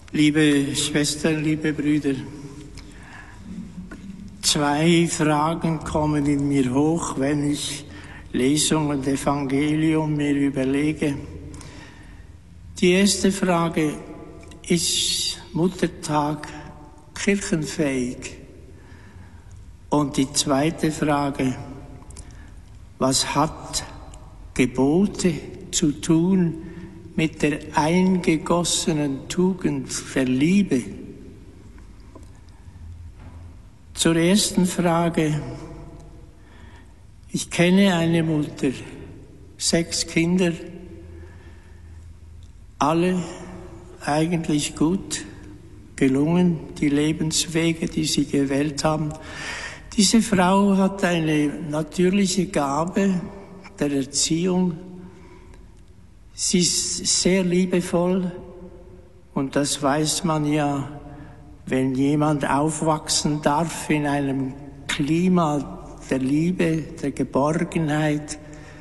Liebe Schwestern, liebe Brüder, 2 Fragen kommen in mir hoch, wenn ich Lesung und Evangelium mir überlege. Die erste Frage: Ist Muttertag kirchenfähig? Und die zweite Frage: Was hat Gebote zu tun mit der eingegossenen Tugend der Liebe? Zur ersten Frage: Ich kenne eine Mutter, 6 Kinder, alle eigentlich gut gelungen, die Lebenswege, die sie gewählt haben. Diese Frau hat eine natürliche Gabe der Erziehung. Sie ist sehr liebevoll, und das weiß man ja, wenn jemand aufwachsen darf in einem Klima der Liebe, der Geborgenheit,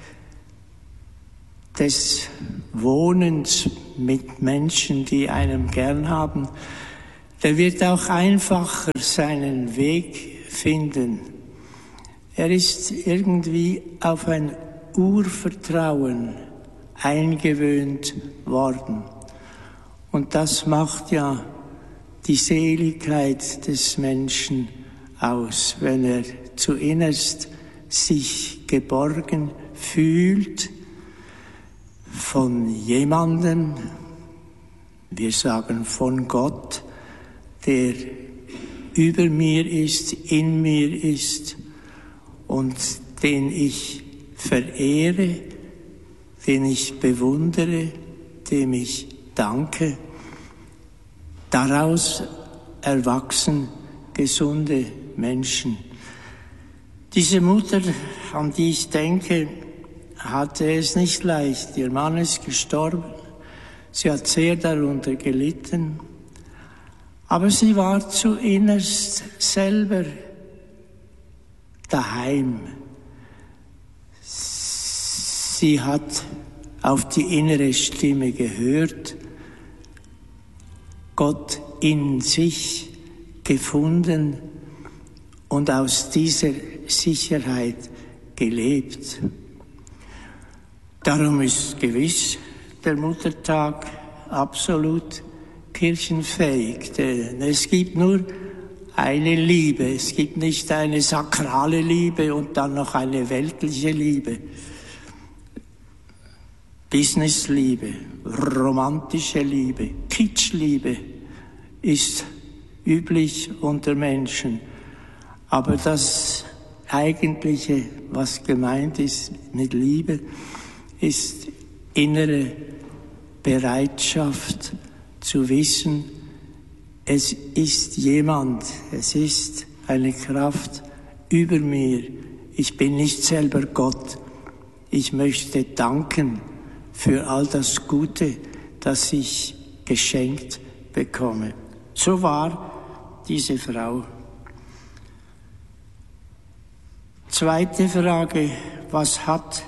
des Wohnens mit Menschen, die einen gern haben, der wird auch einfacher seinen Weg finden. Er ist irgendwie auf ein Urvertrauen eingewöhnt worden. Und das macht ja die Seligkeit des Menschen aus, wenn er zuinnerst sich geborgen fühlt von jemandem, wir sagen von Gott, der über mir ist, in mir ist und den ich verehre, den ich bewundere, dem ich danke. Daraus erwachsen gesunde Menschen. Diese Mutter, an die ich denke, hatte es nicht leicht. Ihr Mann ist gestorben. Sie hat sehr darunter gelitten. Aber sie war zuinnerst selber daheim. Sie hat auf die innere Stimme gehört, Gott in sich gefunden und aus dieser Sicherheit gelebt. Darum ist gewiss der Muttertag absolut kirchenfähig, denn es gibt nur eine Liebe. Es gibt nicht eine sakrale Liebe und dann noch eine weltliche Liebe. Businessliebe, romantische Liebe, Kitschliebe ist üblich unter Menschen. Aber das Eigentliche, was gemeint ist mit Liebe, ist innere Bereitschaft zu wissen, es ist jemand, es ist eine Kraft über mir. Ich bin nicht selber Gott. Ich möchte danken für all das Gute, das ich geschenkt bekomme. So war diese Frau. Zweite Frage: Was hat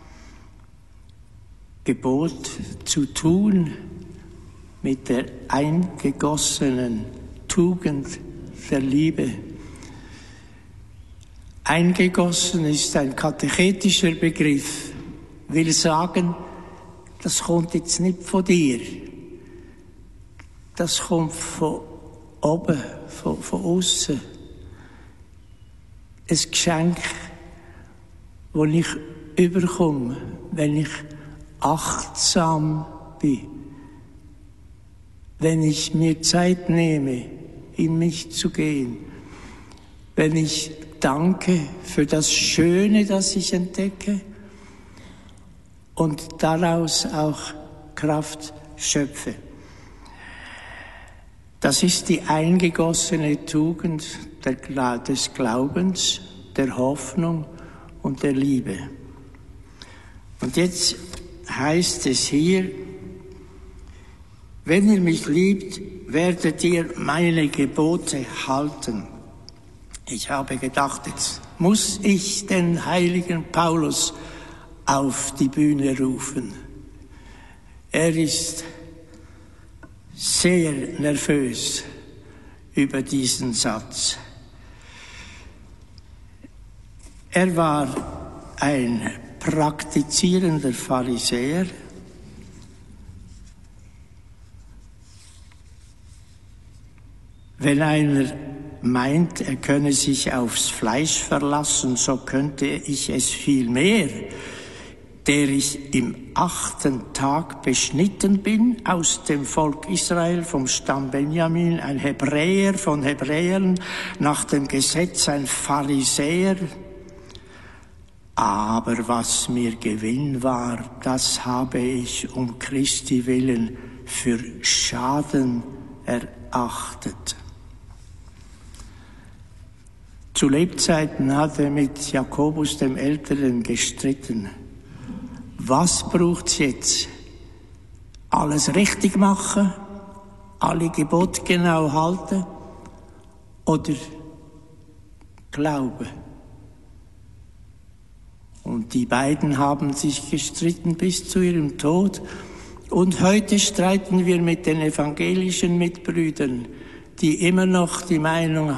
Gebot zu tun mit der eingegossenen Tugend der Liebe? Eingegossen ist ein katechetischer Begriff, will sagen, das kommt jetzt nicht von dir, das kommt von oben, von außen. Ein Geschenk, das ich überkomme, wenn ich achtsam bin, wenn ich mir Zeit nehme, in mich zu gehen, wenn ich danke für das Schöne, das ich entdecke und daraus auch Kraft schöpfe. Das ist die eingegossene Tugend des Glaubens, der Hoffnung und der Liebe. Und jetzt heißt es hier: Wenn ihr mich liebt, werdet ihr meine Gebote halten. Ich habe gedacht, jetzt muss ich den heiligen Paulus auf die Bühne rufen. Er ist sehr nervös über diesen Satz. Er war ein praktizierender Pharisäer, wenn einer meint, er könne sich aufs Fleisch verlassen, so könnte ich es viel mehr, der ich im 8. Tag beschnitten bin aus dem Volk Israel, vom Stamm Benjamin, ein Hebräer von Hebräern, nach dem Gesetz ein Pharisäer. Aber was mir Gewinn war, das habe ich um Christi willen für Schaden erachtet. Zu Lebzeiten hat er mit Jakobus dem Älteren gestritten. Was braucht's jetzt? Alles richtig machen? Alle Gebote genau halten? Oder Glaube? Und die beiden haben sich gestritten bis zu ihrem Tod. Und heute streiten wir mit den evangelischen Mitbrüdern, die immer noch die Meinung